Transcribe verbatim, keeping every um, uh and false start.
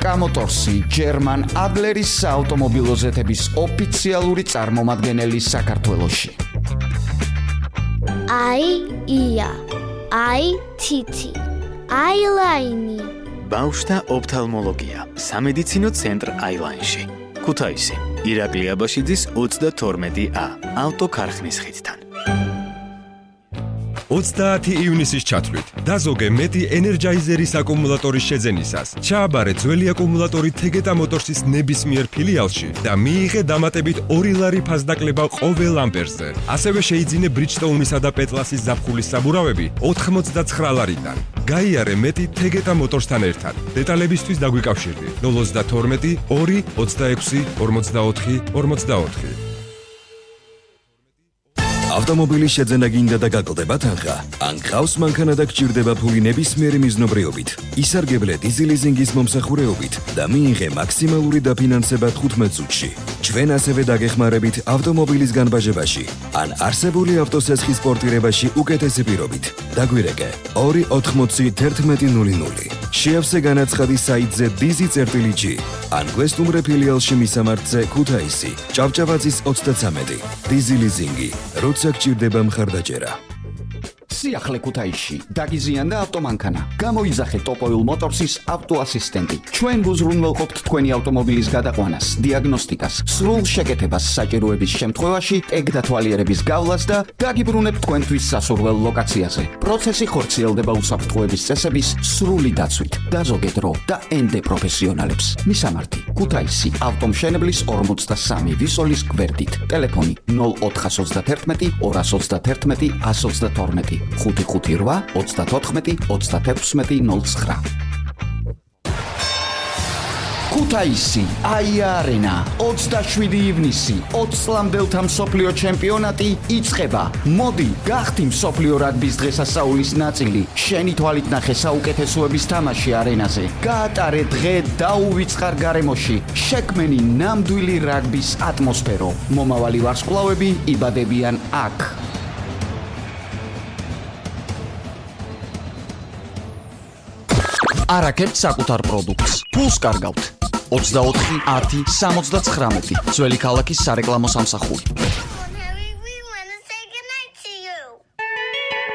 აკა Motorsi, German Adleris საავტომობილო ზეთების ოფიციალური წარმომადგენელი საქართველოში. აი ია, აი თითი, აილაინი. ბავშვთა ოფთალმოლოგია, სამედიცინო ცენტრ აილაინში. ქუთაისი, ირაკლი აბაშიძის ოცდათორმეტი ა, ავტოქარხნის ხიდთან. ოცდაათი ივნისის ჩათვლით დაზოგე მეტი ენერჯაიზერის აკუმულატორის შეძენისას. ჩააბარე ძველი აკუმულატორი თეგეტა Motorsis ნებისმიერ ფილიალში და მიიღე დამატებით ორი ლარი ფასდაკლება ყოველ ამპერზე. ასევე შეიძინე Bridgestone-ისა და Petlas-ის ზაფხულის საბურავები ოთხმოცდაცხრა ლარიდან. გაიარე მეტი თეგეტა Motorsთან ერთად. დეტალებისთვის დაგვიკავშირდით ნულ ოცდათორმეტი ორი ოცდაექვსი ორმოცდაოთხი ორმოცდაოთხი. ავტომობილის შეძენა გინდა და გაკლდება თანხა. ან გყავს მანქანა და გჭირდება ფული ნებისმიერი მიზნობრიობით. ისარგებლე დიზელიზინგის მომსახურეობით და მიიღე მაქსიმალური დაფინანსება თხუთმეტ წუთში. ჩვენ ასევე დაგეხმარებით ავტომობილის განბაჟებაში ან არსებული ავტოსესხის პორტირებაში უკეთესი პირობით. დაგვირეკე ორი ოთხმოცი თერთმეტი ნული ნული. შეავსე განაცხადი საიტზე dizi.g ან გვესტუმრე ფილიალში მისამართზე ქუთაისი, ჭავჭავაძის ოცდათვრამეტი. დიზელიზინგი როცა გჭირდება მხარდაჭერა. სიახლე ქუთაისში დაგიზიანდა ავტომანქანა. გამოიძახე ტოპოილ Motorsis ავტოასისტენტი. ჩვენ გუზრუნველყოფთ თქვენი ავტომობილის გადაყვანას, დიაგნოსტიკას, სრულ შეკეთებას საჭიროების შემთხვევაში, ეგ დათვალიერების გავლას და დაგიბრუნებთ თქვენთვის სასურველ ლოკაციაზე. პროცესი ხორციელდება უსაფრთხოების წესების სრული დაცვით. დაზოგე დრო და ენდე პროფესიონალებს. მისამართი: ქუთაისი, ავტომშენებლის ორმოცდასამი ვისოლის გვერდით. ტელეფონი ნულ ოთხას ოცდათერთმეტი ორას ოცდათერთმეტი ას ოცდათორმეტი. ხუთი ხუთი რვა ოცდათოთხმეტი ოცდათექვსმეტი ნულ ცხრა. ქუთაისი, აია არენა, ოცდაშვიდი ივნისი, ოცი წლამდელთა მსოფლიო ჩემპიონატი იწყება. მოდი, გახდი მსოფლიო რაგბის დღესასწაულის ნაწილი. შენი თვალით ნახე საუკეთესოების თამაში არენაზე. გაატარე დღე დაუვიწყარ გარემოში. შექმენი ნამდვილი რაგბის ატმოსფერო. მომავალი ვარსკვლავები იბადებიან აქ. არაკეთ საკუთარ პროდუქტს. ფულს კარგავთ. ოცდაოთხი ათი სამოცდათხრამეტი. ძველი ქალაქის სარეკლამო სამსახური.